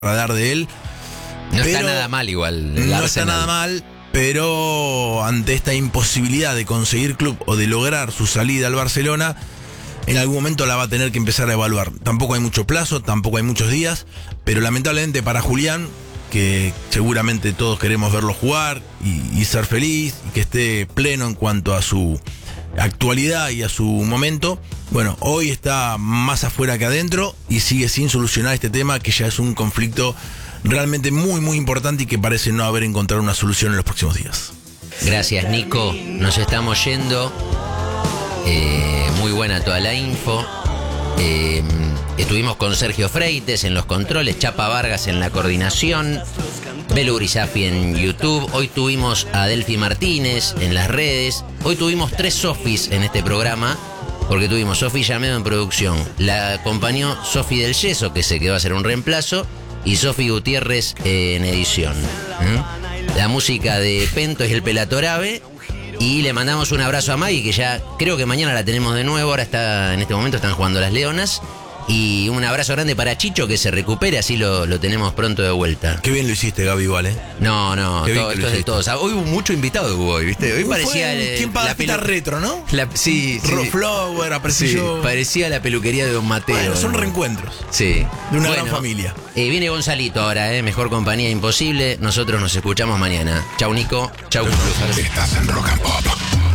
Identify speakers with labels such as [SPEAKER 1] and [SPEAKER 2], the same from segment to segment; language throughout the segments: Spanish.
[SPEAKER 1] radar de él.
[SPEAKER 2] No está nada mal igual.
[SPEAKER 1] No está nada mal, pero ante esta imposibilidad de conseguir club o de lograr su salida al Barcelona, en algún momento la va a tener que empezar a evaluar. Tampoco hay mucho plazo, tampoco hay muchos días, pero lamentablemente para Julián, que seguramente todos queremos verlo jugar y ser feliz y que esté pleno en cuanto a su actualidad y a su momento, bueno, hoy está más afuera que adentro y sigue sin solucionar este tema, que ya es un conflicto realmente muy muy importante y que parece no haber encontrado una solución en los próximos días.
[SPEAKER 2] Gracias, Nico. Nos estamos yendo. Muy buena toda la info. Estuvimos con Sergio Freites en los controles, Chapa Vargas en la coordinación, Belu Grisafi en YouTube. Hoy tuvimos a Delphi Martínez en las redes. Hoy tuvimos 3 Sofis en este programa, porque tuvimos Sofi Llamedo en producción. La acompañó Sofi del Yeso, que se quedó a hacer un reemplazo, y Sofi Gutiérrez en edición. La música de Pento es El Pelatorabe. Y le mandamos un abrazo a Maggie, que ya creo que mañana la tenemos de nuevo. Ahora está, en este momento están jugando las Leonas. Y un abrazo grande para Chicho, que se recupere, así lo tenemos pronto de vuelta.
[SPEAKER 1] Qué bien lo hiciste, Gaby, igual, ¿eh?
[SPEAKER 2] No, esto es de todos. Hoy hubo mucho invitado, hoy, ¿viste? Hoy parecía...
[SPEAKER 1] ¿Quién paga la retro, no?
[SPEAKER 2] Sí.
[SPEAKER 1] Flower, apareció.
[SPEAKER 2] Sí, parecía la peluquería de Don Mateo.
[SPEAKER 1] Bueno, son reencuentros.
[SPEAKER 2] Sí.
[SPEAKER 1] De una gran familia.
[SPEAKER 2] Viene Gonzalito ahora, mejor compañía imposible. Nosotros nos escuchamos mañana. Chau, Nico. Chau,
[SPEAKER 3] Estás en Rock and Pop.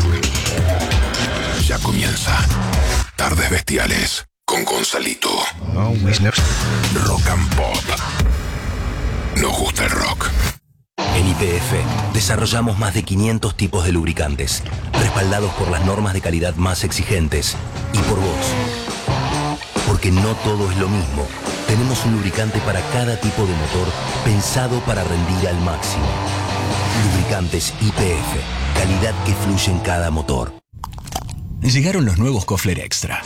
[SPEAKER 3] Ya comienza Tardes Bestiales con Gonzalito. Rock and Pop. Nos gusta el rock.
[SPEAKER 4] En YPF desarrollamos más de 500 tipos de lubricantes, respaldados por las normas de calidad más exigentes y por vos. Porque no todo es lo mismo. Tenemos un lubricante para cada tipo de motor, pensado para rendir al máximo. Lubricantes YPF, calidad que fluye en cada motor.
[SPEAKER 5] Llegaron los nuevos Kofler Extra.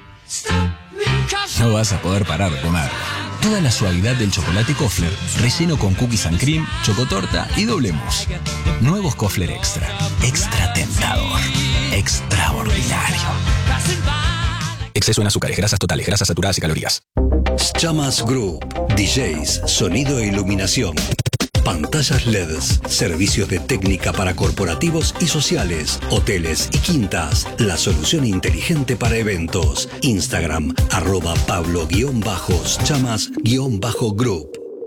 [SPEAKER 5] No vas a poder parar de comer. Toda la suavidad del chocolate Kofler, relleno con cookies and cream, chocotorta y doble mousse. Nuevos Kofler Extra. Extra tentador. Extraordinario. Exceso en azúcares, grasas totales, grasas saturadas y calorías.
[SPEAKER 6] Chamas Group. DJs, sonido e iluminación. Pantallas LEDs, servicios de técnica para corporativos y sociales, hoteles y quintas. La solución inteligente para eventos. Instagram, @Pablo_Chamas_Group.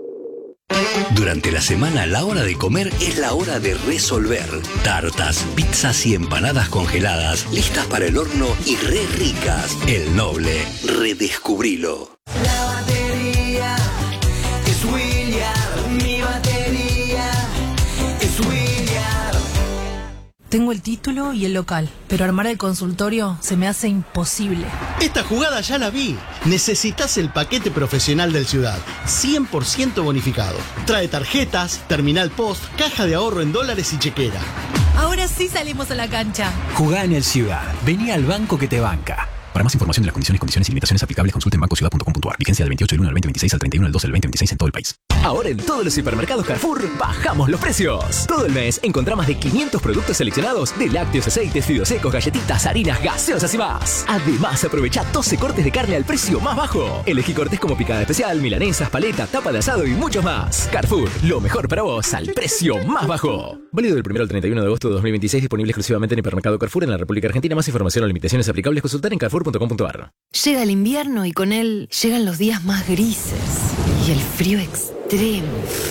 [SPEAKER 6] Durante la semana, la hora de comer es la hora de resolver. Tartas, pizzas y empanadas congeladas, listas para el horno y re ricas. El Noble, redescubrilo.
[SPEAKER 7] La batería es William, mi batería es William.
[SPEAKER 8] Tengo el título y el local, pero armar el consultorio se me hace imposible.
[SPEAKER 9] Esta jugada ya la vi. Necesitas el paquete profesional del Ciudad, 100% bonificado. Trae tarjetas, terminal post, caja de ahorro en dólares y chequera.
[SPEAKER 8] Ahora sí salimos a la cancha.
[SPEAKER 10] Jugá en el Ciudad. Vení al banco que te banca. Para más información de las condiciones y limitaciones aplicables, consulte en bancociudad.com.ar. Vigencia del 28 del 1 al 2026 al 31 del 12 del 2026 en todo el país.
[SPEAKER 11] Ahora en todos los hipermercados Carrefour bajamos los precios. Todo el mes encontrá más de 500 productos seleccionados de lácteos, aceites, fideos secos, galletitas, harinas, gaseosas y más. Además, aprovecha 12 cortes de carne al precio más bajo. Elegí cortes como picada especial, milanesas, paleta, tapa de asado y muchos más. Carrefour, lo mejor para vos al precio más bajo. Válido del 1 al 31 de agosto de 2026, disponible exclusivamente en hipermercado Carrefour en la República Argentina. Más información o limitaciones aplicables, consultar en carrefour.com.ar.
[SPEAKER 12] Llega el invierno y con él llegan los días más grises y el frío extremo.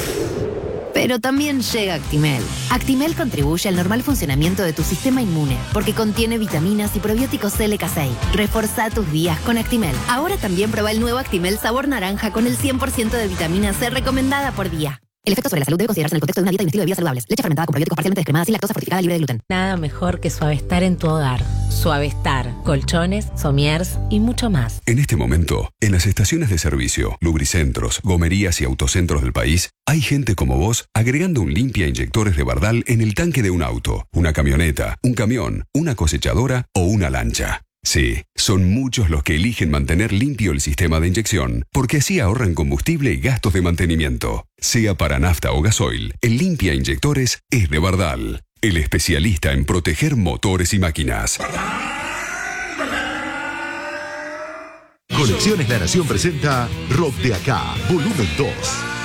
[SPEAKER 12] Pero también llega Actimel. Actimel contribuye al normal funcionamiento de tu sistema inmune porque contiene vitaminas y probióticos LK6. Reforza tus días con Actimel. Ahora también prueba el nuevo Actimel sabor naranja con el 100% de vitamina C recomendada por día. El efecto sobre la salud debe considerarse en el contexto de una dieta y un estilo de vida saludables. Leche fermentada con probióticos parcialmente descremada, sin lactosa, fortificada, libre de gluten.
[SPEAKER 13] Nada mejor que Suavestar en tu hogar. Suavestar, colchones, somiers y mucho más.
[SPEAKER 3] En este momento, en las estaciones de servicio, lubricentros, gomerías y autocentros del país, hay gente como vos agregando un limpia inyectores de Bardal en el tanque de un auto, una camioneta, un camión, una cosechadora o una lancha. Sí, son muchos los que eligen mantener limpio el sistema de inyección, porque así ahorran combustible y gastos de mantenimiento. Sea para nafta o gasoil, el limpia inyectores es de Bardal, el especialista en proteger motores y máquinas.
[SPEAKER 14] Colecciones La Nación presenta Rock de Acá, volumen 2.